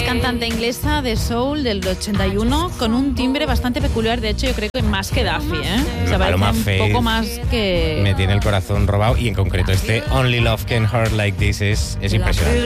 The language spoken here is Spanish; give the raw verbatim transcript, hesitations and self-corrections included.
cantante inglesa de soul del ochenta y uno con un timbre bastante peculiar. De hecho, yo creo que más que Duffy, ¿eh? Se parece un Faith poco más que... Me tiene el corazón robado y en concreto este Only Love Can Hurt Like This es, es impresionante.